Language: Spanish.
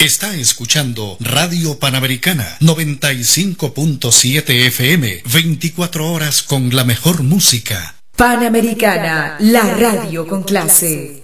Está escuchando Radio Panamericana 95.7 FM, 24 horas con la mejor música. Panamericana, la radio con clase.